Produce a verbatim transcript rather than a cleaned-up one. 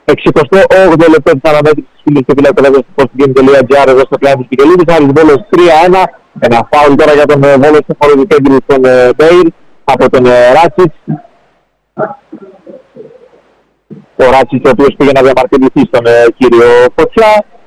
εξηκοστό όγδοο λεπτό της αναμέτρησης της φίλης και φυλακή του sportsgame.gr εδώ στο πλάνο της Πικελίδης. Άρης Βόλος τρία ένα. Ένα φάουλ τώρα για τον Βόλο στο χώρο του κέντρου στον Μπέιρ από τον Ράτσιτς. Ο Ράτσιτς ο οποίος πήγε να διαμαρτυρηθεί στον κύριο Φωτιά.